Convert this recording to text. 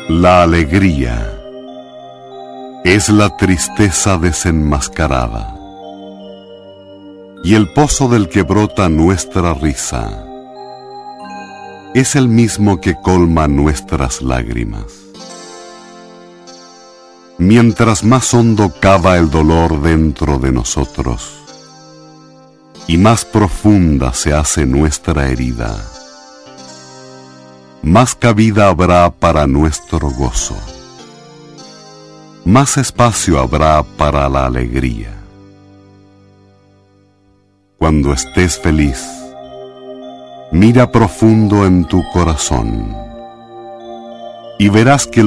La alegría es la tristeza desenmascarada, y el pozo del que brota nuestra risa es el mismo que colma nuestras lágrimas. Mientras más hondo cava el dolor dentro de nosotros y más profunda se hace nuestra herida, más cabida habrá para nuestro gozo, más espacio habrá para la alegría. Cuando estés feliz, mira profundo en tu corazón y verás que